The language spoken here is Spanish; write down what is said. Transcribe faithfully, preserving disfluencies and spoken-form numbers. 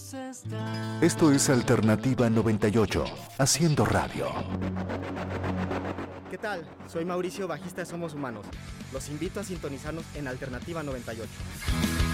Esto es Alternativa noventa y ocho, haciendo radio. ¿Qué tal? Soy Mauricio, bajista de Somos Humanos. Los invito a sintonizarnos en Alternativa noventa y ocho.